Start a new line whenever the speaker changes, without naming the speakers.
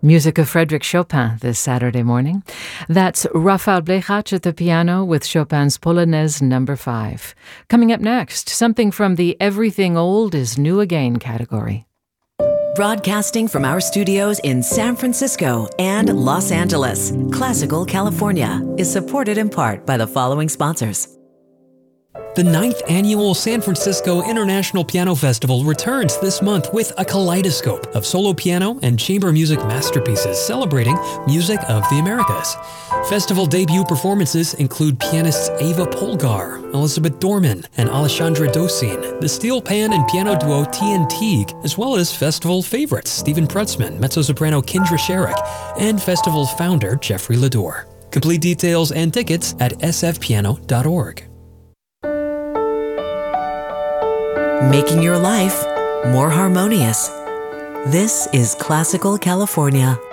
Music of Frédéric Chopin this Saturday morning. That's Rafael Blechach at the piano with Chopin's Polonaise No. 5. Coming up next, something from the Everything Old is New Again category.
Broadcasting from our studios in San Francisco and Los Angeles, Classical California is supported in part by the following sponsors.
The 9th Annual San Francisco International Piano Festival returns this month with a kaleidoscope of solo piano and chamber music masterpieces celebrating music of the Americas. Festival debut performances include pianists Ava Polgar, Elizabeth Dorman, and Alessandra Dosin, the steel pan and piano duo TNT, as well as festival favorites Stephen Prutzman, mezzo-soprano Kindra Sherrick, and festival founder Jeffrey Lador. Complete details and tickets at sfpiano.org.
Making your life more harmonious. This is Classical California.